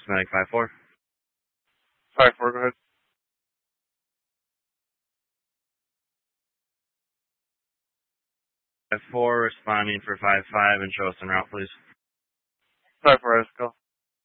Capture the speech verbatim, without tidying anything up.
Medic five four. five four, go ahead. five four responding for five five and show us en route, please. five four, I just call.